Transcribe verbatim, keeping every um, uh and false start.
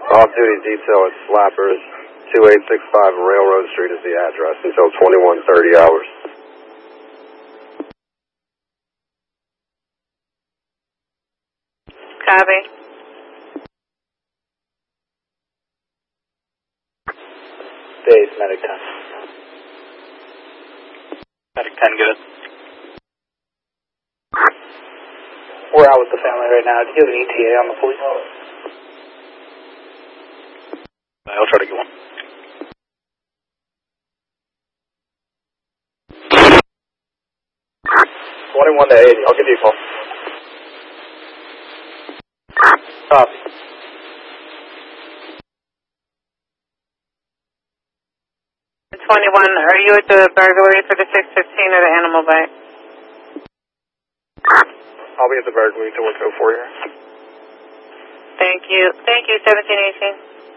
Off-duty detail at Slappers, two eight six five Railroad Street is the address until twenty-one thirty hours. Copy. Base, Medic ten. Medic ten, good. We're out with the family right now. Do you have an E T A on the police? I'll try to get one. twenty-one to eighty, I'll give you a call. Copy. twenty-one, are you at the burglary for the six fifteen or the animal bite? I'll be at the burglary to work oh four here. Thank you. Thank you, seventeen eighteen.